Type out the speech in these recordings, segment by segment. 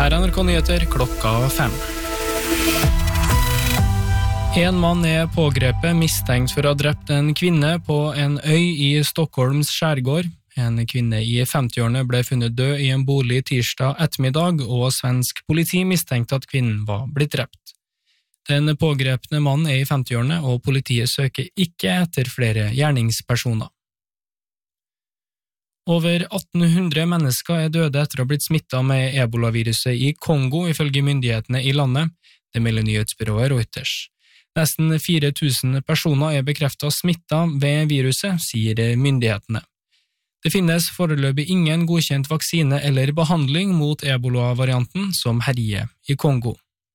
Her er NRK Nyheter klokka 5. En mann er pågrepet mistenkt for å ha drept en kvinne på en øy i Stockholms skjærgård. En kvinne i 50-årene ble funnet død i en bolig tirsdag ettermiddag, og svensk politi mistenkte at kvinnen var blitt drept. Den pågrepne mannen er i 50-årene, og politiet søker ikke etter flere gjerningspersoner. Over 1800 mennesker er døde etter å ha blitt smittet med ebola-viruset i Kongo, ifølge myndighetene i landet. Det melder nyhetsbyrået Reuters. Nesten 4000 personer er bekreftet smittet ved viruset, sier myndighetene. Det finnes foreløpig ingen godkjent vaksine eller behandling mot ebola-varianten som herjer i Kongo.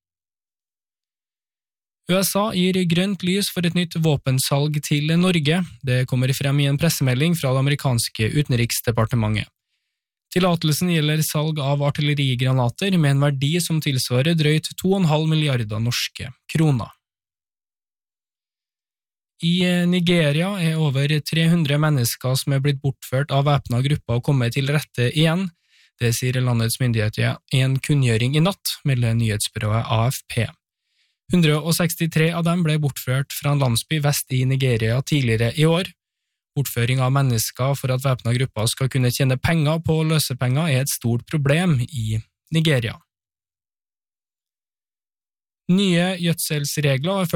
USA gir grønt lys for et nytt våpensalg til Norge. Det kommer frem i en pressemelding fra det amerikanske utenriksdepartementet. Tillatelsen gjelder salg av artillerigranater med en verdi som tilsvarer drøyt 2,5 milliarder norske kroner. I Nigeria er over 300 mennesker som er blitt bortført av væpnede grupper og kommet til rette igjen. Det sier landets myndigheter i en kunngjøring i natt, melder nyhetsbyrået AFP. 163 av dem ble bortført fra en landsby vest i Nigeria tidligere i år. Bortføring av mennesker for at væpnede grupper skal kunne tjene penger på løsepenger er et stort problem i Nigeria. Nye gjødselsregler